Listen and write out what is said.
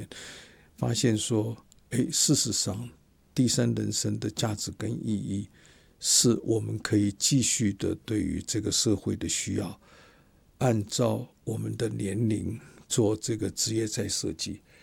年，发现说事实上第三人生的价值跟意义是我们可以继续的对于这个社会的需要，按照我们的年龄做这个职业再设计。